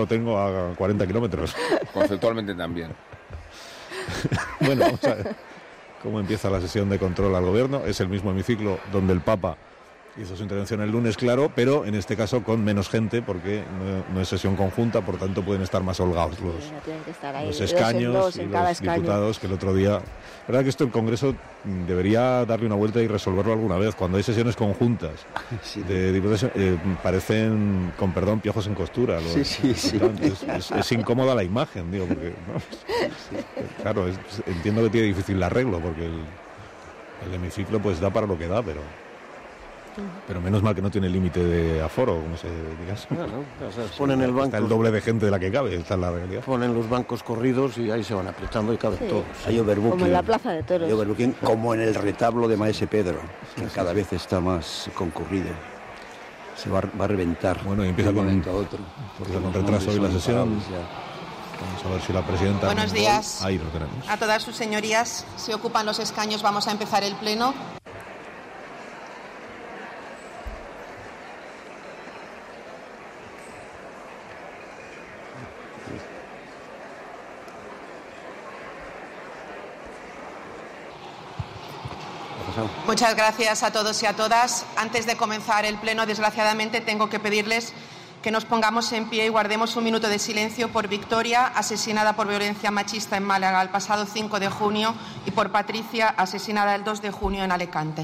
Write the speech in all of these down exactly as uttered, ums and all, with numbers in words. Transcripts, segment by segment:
lo tengo a cuarenta kilómetros. Conceptualmente también. Bueno, vamos a ver cómo empieza la sesión de control al gobierno. Es el mismo hemiciclo donde el Papa hizo su intervención el lunes, claro, pero en este caso con menos gente, porque no, no es sesión conjunta, por tanto pueden estar más holgados los, sí, no tienen que estar ahí, los escaños dos en dos, en y cada los escaño. diputados, que el otro día... La verdad que esto el Congreso debería darle una vuelta y resolverlo alguna vez. Cuando hay sesiones conjuntas sí. de diputados, eh, parecen, con perdón, piojos en costura. Los, sí, sí, sí. Es, es, es incómoda la imagen, digo, porque... ¿no? Sí. Claro, es, entiendo que tiene difícil el arreglo, porque el, el hemiciclo pues da para lo que da, pero... Pero menos mal que no tiene límite de aforo, como se diga. No, no, o sea, ponen el banco, está el doble de gente de la que cabe, esta es la realidad. Ponen los bancos corridos y ahí se van apretando y caben sí. todos. Hay overbooking, como en la Plaza de Toros. Hay overbooking, como en el retablo de Maese Pedro, que cada vez está más concurrido. Se va, va a reventar. Bueno, y empieza de con, un momento a otro. Empieza con retraso hoy la sesión. Vamos a ver si la presidenta... Buenos días. Ahí lo tenemos. A todas sus señorías, si ocupan los escaños, vamos a empezar el pleno. Muchas gracias a todos y a todas. Antes de comenzar el pleno, desgraciadamente, tengo que pedirles que nos pongamos en pie y guardemos un minuto de silencio por Victoria, asesinada por violencia machista en Málaga el pasado cinco de junio, y por Patricia, asesinada el dos de junio en Alicante.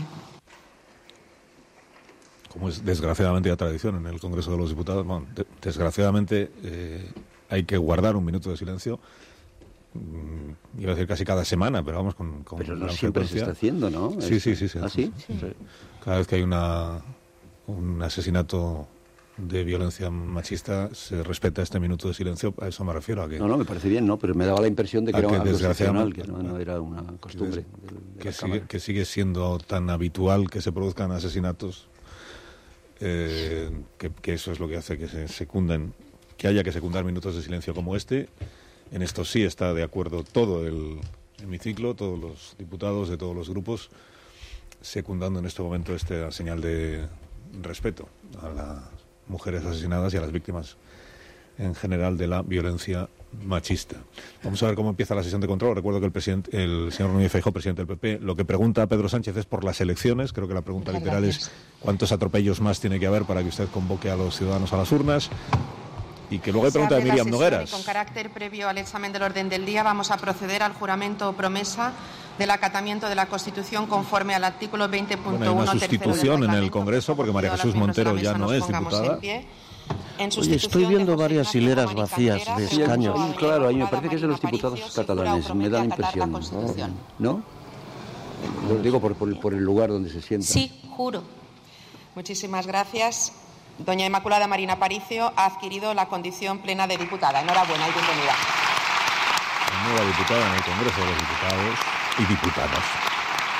Como es desgraciadamente ya tradición en el Congreso de los Diputados, bueno, de, desgraciadamente eh, hay que guardar un minuto de silencio. Mm, iba a decir casi cada semana, pero vamos con... con pero no siempre frecuencia. Se está haciendo, ¿no? Sí, sí, sí. sí, ¿Ah, sí? sí, sí. Cada vez que hay una un asesinato de violencia machista, se respeta este minuto de silencio. A eso me refiero. A que, no, no, me parece bien, no, pero me daba la impresión de que era que algo excepcional, que no, a, no era una costumbre. Que, de, de que, sigue, que sigue siendo tan habitual que se produzcan asesinatos, eh, que, que eso es lo que hace que se secunden, que haya que secundar minutos de silencio como este. En esto sí está de acuerdo todo el hemiciclo, todos los diputados de todos los grupos, secundando en este momento esta señal de respeto a las mujeres asesinadas y a las víctimas en general de la violencia machista. Vamos a ver cómo empieza la sesión de control. Recuerdo que el presidente, el señor Núñez Feijóo, presidente del P P, lo que pregunta a Pedro Sánchez es por las elecciones. Creo que la pregunta Muchas literal gracias. es cuántos atropellos más tiene que haber para que usted convoque a los ciudadanos a las urnas. Y que luego hay pregunta de Miriam Nogueras. Con carácter previo al examen del orden del día, vamos a proceder al juramento o promesa del acatamiento de la Constitución conforme al artículo veinte punto uno. Bueno, hay una sustitución en el Congreso porque María Jesús Montero ya no es diputada. Oye, estoy viendo varias hileras vacías de escaños. Sí, claro, a mí me parece que es de los diputados catalanes, me da la impresión. ¿No? ¿No? Lo digo por, por, por el lugar donde se sienta. Sí, juro. Muchísimas gracias. Doña Inmaculada Marina Aparicio ha adquirido la condición plena de diputada. Enhorabuena y bienvenida. Nueva diputada en el Congreso de los Diputados y Diputadas.